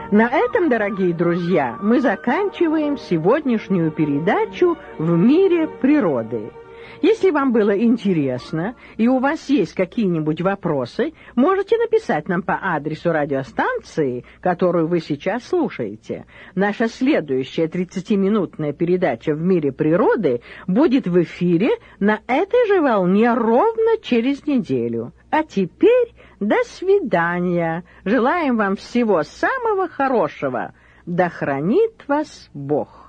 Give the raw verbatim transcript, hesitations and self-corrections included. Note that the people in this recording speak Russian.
На этом, дорогие друзья, мы заканчиваем сегодняшнюю передачу «В мире природы». Если вам было интересно и у вас есть какие-нибудь вопросы, можете написать нам по адресу радиостанции, которую вы сейчас слушаете. Наша следующая тридцатиминутная передача «В мире природы» будет в эфире на этой же волне ровно через неделю. А теперь до свидания. Желаем вам всего самого хорошего. Да хранит вас Бог.